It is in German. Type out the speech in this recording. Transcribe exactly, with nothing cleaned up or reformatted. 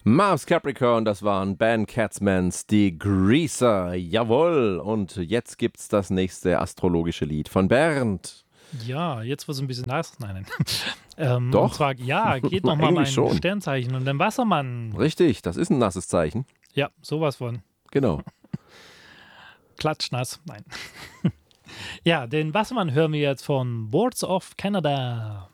Mars Capricorn, das waren Ben Katzmans, die Greaser, jawohl. Und jetzt gibt's das nächste astrologische Lied von Bernd. Ja, jetzt wird es ein bisschen nass. Nein, nein. ähm, Doch. Und zwar, ja, geht nochmal Eigentlich mein schon. Sternzeichen und den Wassermann. Richtig, das ist ein nasses Zeichen. Ja, sowas von. Genau. Klatschnass. Nein. Ja, den Wassermann hören wir jetzt von Boards of Canada.